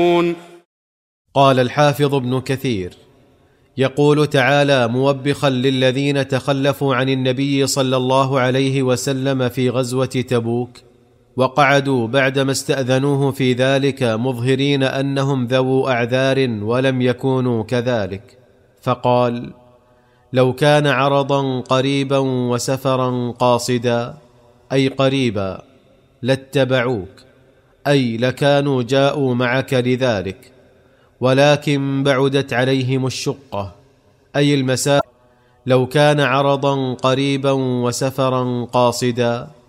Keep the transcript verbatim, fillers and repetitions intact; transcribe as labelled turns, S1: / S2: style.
S1: قال الحافظ ابن كثير: يقول تعالى موبخا للذين تخلفوا عن النبي صلى الله عليه وسلم في غزوة تبوك وقعدوا بعدما استأذنوه في ذلك مظهرين أنهم ذو أعذار ولم يكونوا كذلك، فقال: لو كان عرضا قريبا وسفرا قاصدا، أي قريبا، لاتبعوك، أي لكانوا جاءوا معك لذلك، ولكن بعدت عليهم الشقة، أي المسافة. لو كان عرضا قريبا وسفرا قاصدا